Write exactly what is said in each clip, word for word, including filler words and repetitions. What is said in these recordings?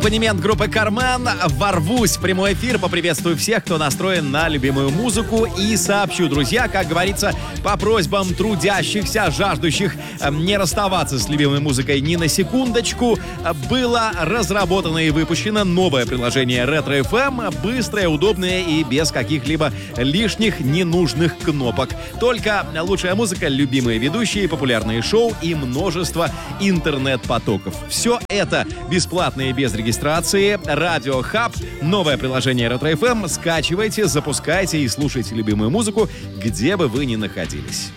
Абонемент группы «Кармен». Ворвусь в прямой эфир, поприветствую всех, кто настроен на любимую музыку, и сообщу, друзья, как говорится, по просьбам трудящихся, жаждущих не расставаться с любимой музыкой ни на секундочку, было разработано и выпущено новое приложение Ретро эф эм, быстрое, удобное и без каких-либо лишних ненужных кнопок. Только лучшая музыка, любимые ведущие, популярные шоу и множество интернет-потоков. Все это бесплатно и без регистрации. Регистрации. Радио Хаб. Новое приложение Ретро эф эм. Скачивайте, запускайте и слушайте любимую музыку, где бы вы ни находились.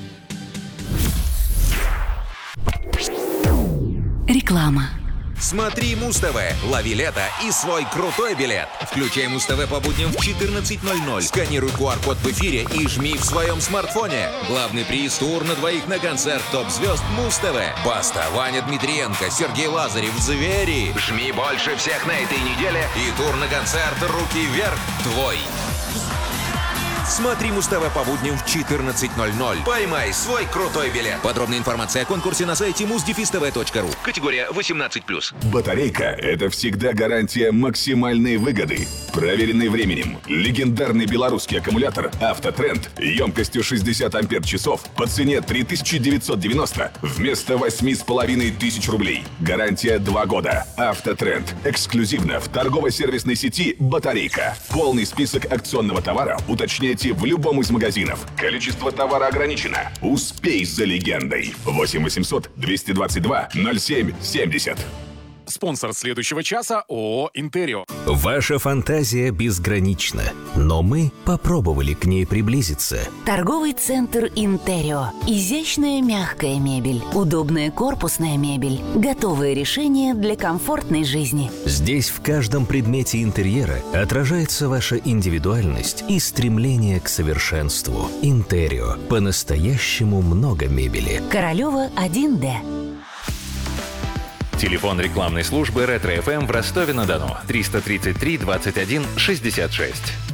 Реклама. Смотри Муз-ТВ, лови лето и свой крутой билет. Включай Муз-ТВ по будням в четырнадцать ноль ноль. Сканируй ку ар код в эфире и жми в своем смартфоне. Главный приз — тур на двоих на концерт топ-звезд Муз-ТВ. Баста, Ваня Дмитриенко, Сергей Лазарев, Звери. Жми больше всех на этой неделе и тур на концерт «Руки вверх» твой. Смотри Муз-ТВ по будням в четырнадцать ноль ноль. Поймай свой крутой билет. Подробная информация о конкурсе на сайте муз дефис тэ вэ точка ру. Категория восемнадцать плюс. Батарейка – это всегда гарантия максимальной выгоды. Проверенный временем. Легендарный белорусский аккумулятор «Автотренд» емкостью шестьдесят ампер-часов по цене три тысячи девятьсот девяносто вместо восемь с половиной тысяч рублей. Гарантия два года. «Автотренд» эксклюзивно в торгово-сервисной сети «Батарейка». Полный список акционного товара уточняйте в любом из магазинов. Количество товара ограничено. Успей за легендой. восемь восемьсот двести двадцать два ноль семь семьдесят. Спонсор следующего часа ООО «Интерио». Ваша фантазия безгранична, но мы попробовали к ней приблизиться. Торговый центр «Интерио». Изящная мягкая мебель, удобная корпусная мебель, готовые решения для комфортной жизни. Здесь в каждом предмете интерьера отражается ваша индивидуальность и стремление к совершенству. «Интерио». По-настоящему много мебели. Королева, один дэ. Телефон рекламной службы Ретро эф эм в Ростове-на-Дону триста тридцать три двадцать один шестьдесят шесть.